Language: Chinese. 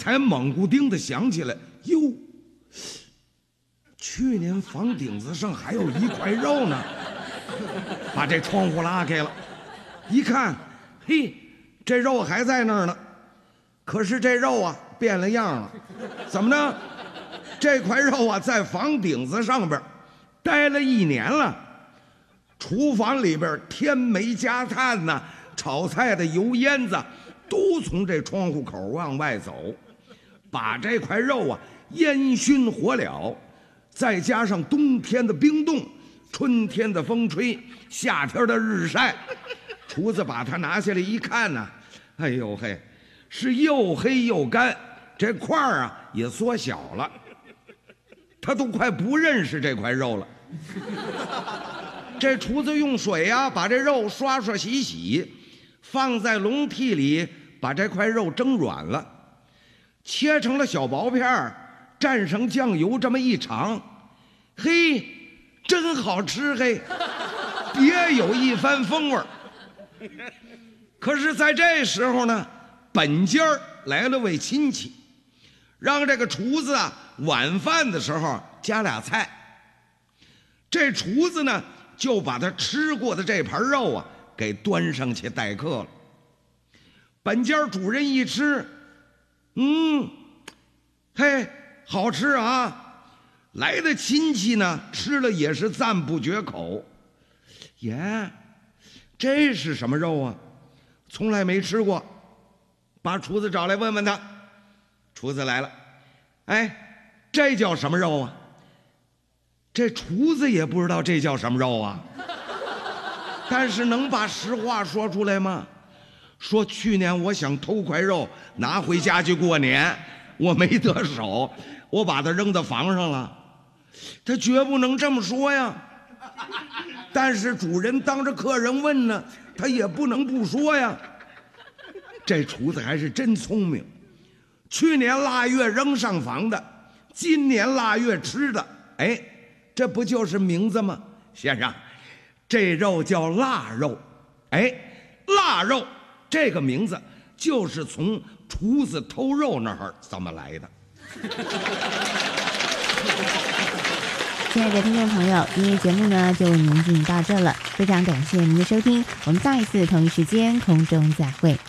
才猛咕丁的想起来，哟，去年房顶子上还有一块肉呢，把这窗户拉开了，一看，嘿，这肉还在那儿呢，可是这肉啊变了样了，怎么呢？这块肉啊在房顶子上边待了1年了，厨房里边添煤加炭呐，炒菜的油烟子都从这窗户口往外走，把这块肉啊烟熏火燎，再加上冬天的冰冻，春天的风吹，夏天的日晒，厨子把它拿下来一看呢，哎呦嘿，是又黑又干，这块儿啊也缩小了，他都快不认识这块肉了。这厨子用水啊把这肉刷刷洗洗，放在笼屉里，把这块肉蒸软了，切成了小薄片儿，蘸上酱油这么一尝，嘿，真好吃嘿，别有一番风味儿。可是在这时候呢，本家来了位亲戚，让这个厨子啊晚饭的时候加俩菜。这厨子呢就把他吃过的这盘肉啊给端上去待客了。本家主人一吃，嘿，好吃啊！来的亲戚呢吃了也是赞不绝口。耶，这是什么肉啊？从来没吃过。把厨子找来问问他。厨子来了，哎，这叫什么肉啊？这厨子也不知道这叫什么肉啊，但是能把实话说出来吗？说去年我想偷块肉拿回家去过年，我没得手，我把它扔到房上了。他绝不能这么说呀。但是主人当着客人问呢，他也不能不说呀。这厨子还是真聪明，去年腊月扔上房的，今年腊月吃的，哎，这不就是名字吗？先生，这肉叫腊肉，哎，腊肉这个名字就是从厨子偷肉那儿怎么来的。 亲爱的听众朋友，今天节目呢就为您进行到这了，非常感谢您的收听，我们下一次同一时间空中再会。